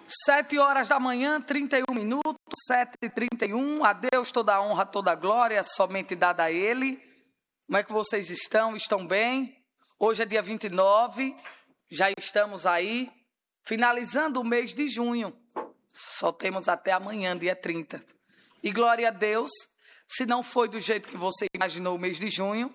7h da manhã, 31 minutos, 7h31. A Deus toda a honra, toda a glória, somente dada a Ele. Como é que vocês estão? Estão bem? Hoje é dia 29, já estamos aí, finalizando o mês de junho. Só temos até amanhã, dia 30. E glória a Deus, se não foi do jeito que você imaginou o mês de junho,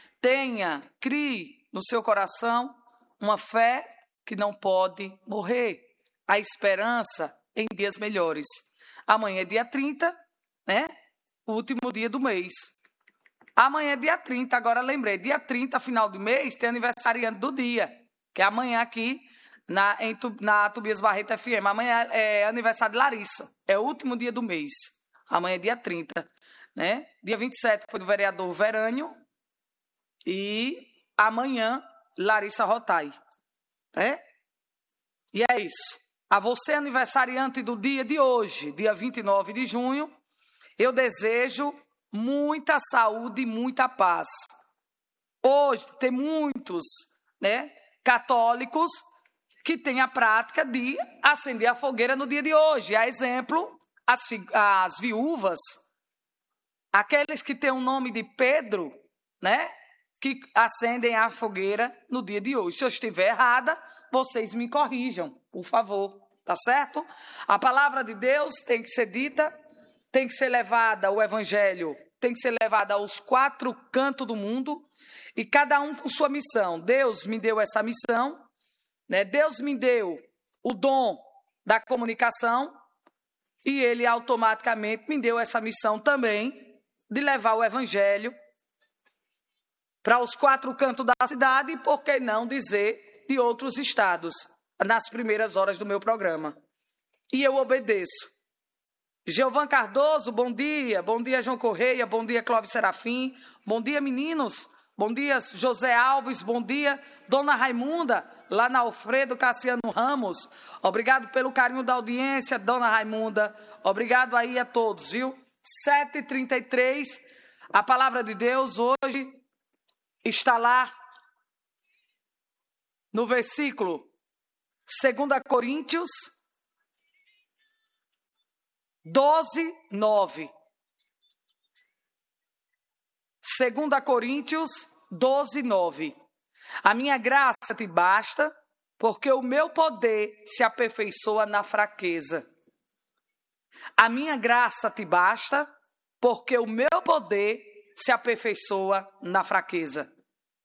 crie no seu coração uma fé que não pode morrer. A esperança em dias melhores. Amanhã é dia 30, né? O último dia do mês. Amanhã é dia 30, agora lembrei. Dia 30, final do mês, tem aniversariante do dia. Que é amanhã aqui na Tobias Barreto FM. Amanhã é aniversário de Larissa. É o último dia do mês. Amanhã é dia 30, né? Dia 27 foi do vereador Verânio. E amanhã, Larissa Rotai. Né? E é isso. A você, aniversariante do dia de hoje, dia 29 de junho, eu desejo muita saúde e muita paz. Hoje tem muitos, católicos que têm a prática de acender a fogueira no dia de hoje. A exemplo, as viúvas, aqueles que têm o nome de Pedro, que acendem a fogueira no dia de hoje. Se eu estiver errada, vocês me corrijam, por favor. Tá certo? A palavra de Deus tem que ser dita, tem que ser levada, o evangelho tem que ser levado aos 4 cantos do mundo, e cada um com sua missão. Deus me deu essa missão, Deus me deu o dom da comunicação, e Ele automaticamente me deu essa missão também, de levar o evangelho para os 4 cantos da cidade, e por que não dizer de outros estados, nas primeiras horas do meu programa. E eu obedeço. Gilvan Cardoso, bom dia. Bom dia, João Correia. Bom dia, Clóvis Serafim. Bom dia, meninos. Bom dia, José Alves. Bom dia, Dona Raimunda, lá na Alfredo Cassiano Ramos. Obrigado pelo carinho da audiência, Dona Raimunda. Obrigado aí a todos, viu? 7h33, a palavra de Deus hoje está lá no versículo 2 Coríntios 12:9. 2 Coríntios 12:9. A minha graça te basta, porque o meu poder se aperfeiçoa na fraqueza. A minha graça te basta, porque o meu poder se aperfeiçoa na fraqueza.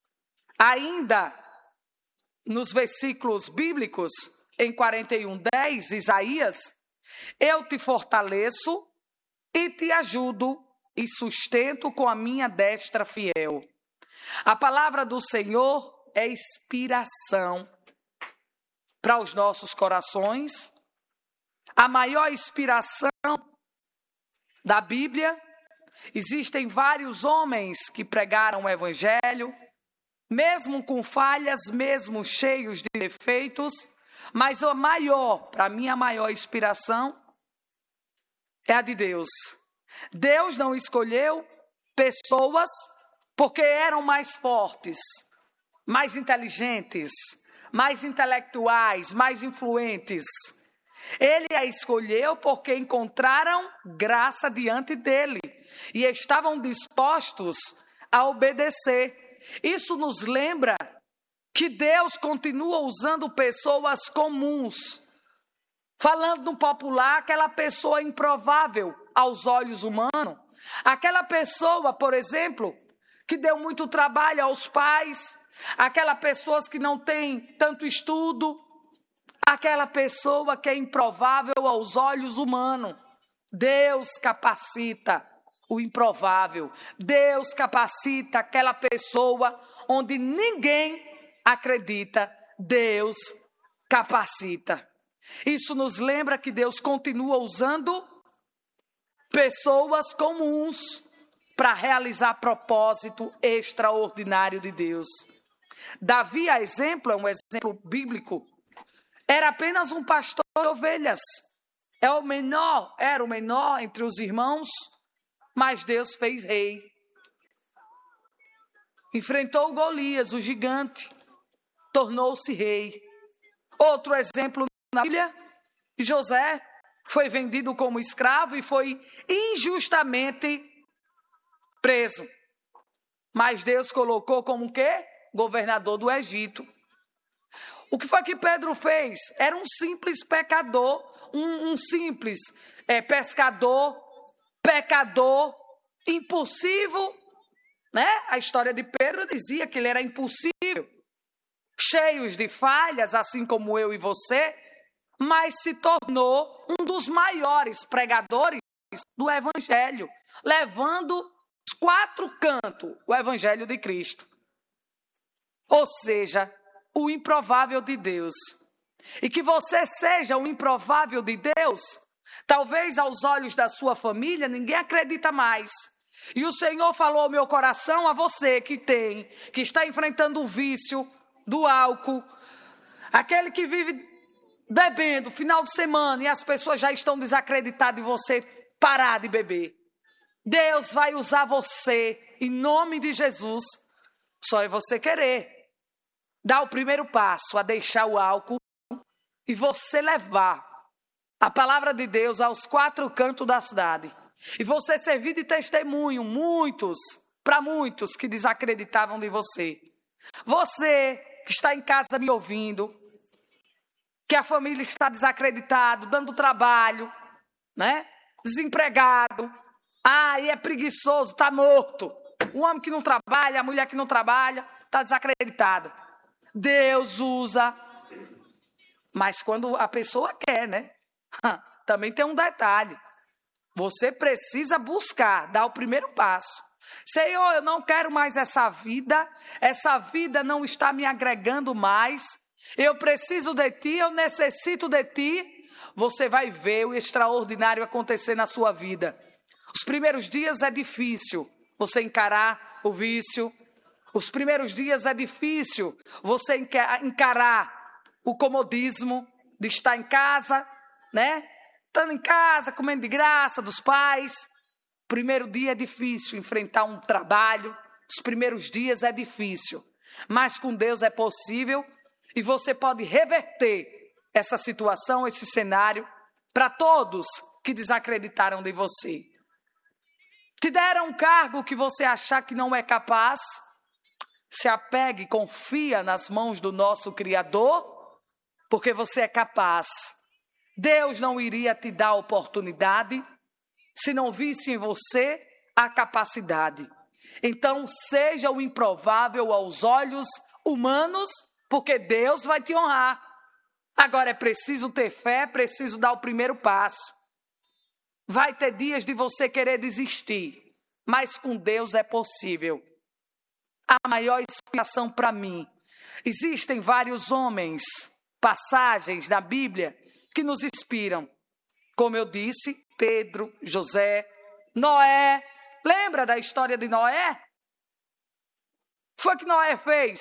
Ainda nos versículos bíblicos, em 41:10, Isaías, eu te fortaleço e te ajudo e sustento com a minha destra fiel. A palavra do Senhor é inspiração para os nossos corações. A maior inspiração da Bíblia. Existem vários homens que pregaram o evangelho, mesmo com falhas, mesmo cheios de defeitos, mas para mim, a maior inspiração é a de Deus. Deus não escolheu pessoas porque eram mais fortes, mais inteligentes, mais intelectuais, mais influentes. Ele a escolheu porque encontraram graça diante dele e estavam dispostos a obedecer. Isso nos lembra que Deus continua usando pessoas comuns. Falando no popular, aquela pessoa improvável aos olhos humanos. Aquela pessoa, por exemplo, que deu muito trabalho aos pais. Aquela pessoa que não tem tanto estudo. Aquela pessoa que é improvável aos olhos humanos. Deus capacita o improvável. Deus capacita aquela pessoa onde ninguém acredita. Deus capacita. Isso nos lembra que Deus continua usando pessoas comuns para realizar propósito extraordinário de Deus. Davi, a exemplo, é um exemplo bíblico. Era apenas um pastor de ovelhas. Era o menor entre os irmãos, mas Deus fez rei. Enfrentou Golias, o gigante, tornou-se rei. Outro exemplo na Bíblia José foi vendido como escravo e foi injustamente preso. Mas Deus colocou como o quê? Governador do Egito. O que foi que Pedro fez? Era um simples pecador, um simples pescador, pecador, impulsivo, né? A história de Pedro dizia que ele era impulsivo, cheios de falhas, assim como eu e você, mas se tornou um dos maiores pregadores do Evangelho, levando os 4 cantos o Evangelho de Cristo. Ou seja, o improvável de Deus. E que você seja o improvável de Deus, talvez aos olhos da sua família ninguém acredita mais. E o Senhor falou ao meu coração, a você que está enfrentando o vício do álcool, aquele que vive bebendo final de semana e as pessoas já estão desacreditadas de você parar de beber. Deus vai usar você em nome de Jesus. Só é você querer dar o primeiro passo a deixar o álcool e você levar a palavra de Deus aos 4 cantos da cidade. E você servir de testemunho para muitos que desacreditavam de você. Você que está em casa me ouvindo, que a família está desacreditada, dando trabalho, né? Desempregado, e é preguiçoso, está morto. O homem que não trabalha, a mulher que não trabalha, está desacreditada. Deus usa, mas quando a pessoa quer, né? Também tem um detalhe. Você precisa buscar, dar o primeiro passo. Senhor, eu não quero mais essa vida não está me agregando mais. Eu preciso de Ti, eu necessito de Ti. Você vai ver o extraordinário acontecer na sua vida. Os primeiros dias é difícil você encarar o vício. Os primeiros dias é difícil você encarar o comodismo de estar em casa, né? Estando em casa, comendo de graça dos pais. Primeiro dia é difícil enfrentar um trabalho. Os primeiros dias é difícil. Mas com Deus é possível. E você pode reverter essa situação, esse cenário, para todos que desacreditaram de você. Te deram um cargo que você achar que não é capaz. Se apegue, confia nas mãos do nosso Criador, porque você é capaz. Deus não iria te dar a oportunidade se não visse em você a capacidade. Então, seja o improvável aos olhos humanos, porque Deus vai te honrar. Agora é preciso ter fé, é preciso dar o primeiro passo. Vai ter dias de você querer desistir, mas com Deus é possível. A maior inspiração para mim. Existem vários homens, passagens da Bíblia que nos inspiram. Como eu disse, Pedro, José, Noé. Lembra da história de Noé? O que foi que Noé fez?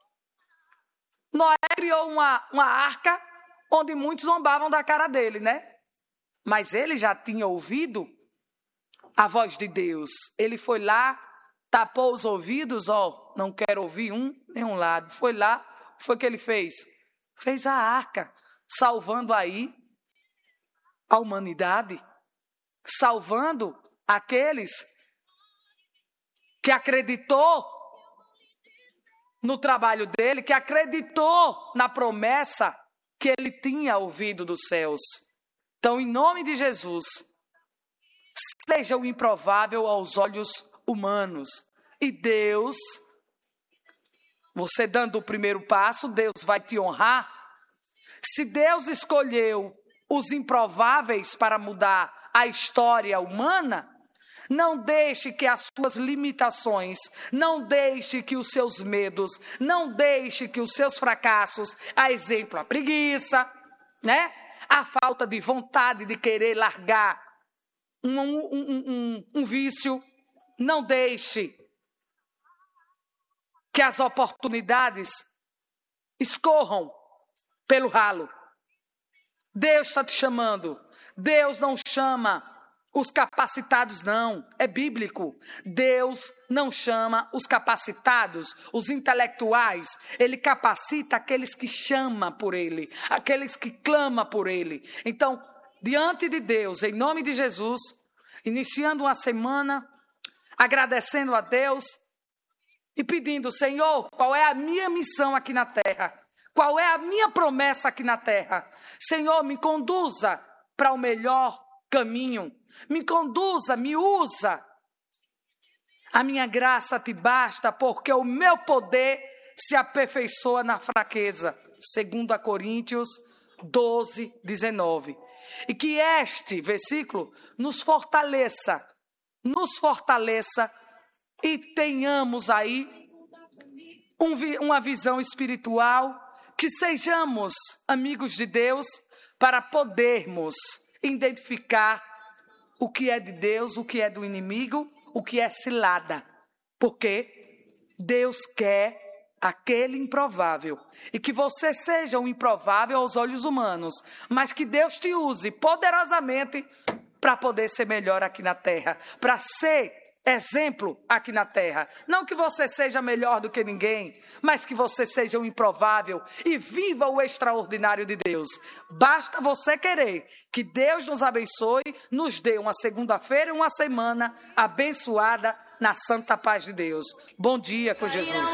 Noé criou uma arca onde muitos zombavam da cara dele, né? Mas ele já tinha ouvido a voz de Deus. Ele foi lá, tapou os ouvidos, não quero ouvir nenhum lado. Foi lá, o que foi que ele fez? Fez a arca, salvando aí a humanidade, salvando aqueles que acreditou no trabalho dele, que acreditou na promessa que ele tinha ouvido dos céus. Então, em nome de Jesus, seja o improvável aos olhos humanos. E Deus, você dando o primeiro passo, Deus vai te honrar. Se Deus escolheu os improváveis para mudar a história humana, não deixe que as suas limitações, não deixe que os seus medos, não deixe que os seus fracassos, a exemplo, a preguiça, né? A falta de vontade de querer largar um vício, não deixe que as oportunidades escorram pelo ralo. Deus está te chamando. Deus não chama os capacitados, não. É bíblico. Deus não chama os capacitados, os intelectuais. Ele capacita aqueles que chamam por Ele, aqueles que clamam por Ele. Então, diante de Deus, em nome de Jesus, iniciando uma semana, agradecendo a Deus e pedindo: Senhor, qual é a minha missão aqui na terra? Qual é a minha promessa aqui na terra? Senhor, me conduza para o melhor caminho. Me conduza, me usa. A minha graça te basta, porque o meu poder se aperfeiçoa na fraqueza. 2 Coríntios 12, 19. E que este versículo nos fortaleça e tenhamos aí uma visão espiritual, que sejamos amigos de Deus para podermos identificar o que é de Deus, o que é do inimigo, o que é cilada. Porque Deus quer aquele improvável. E que você seja um improvável aos olhos humanos, mas que Deus te use poderosamente para poder ser melhor aqui na terra, para ser exemplo aqui na terra. Não que você seja melhor do que ninguém, mas que você seja um improvável e viva o extraordinário de Deus. Basta você querer. Que Deus nos abençoe, nos dê uma segunda-feira e uma semana abençoada na santa paz de Deus. Bom dia com Jesus.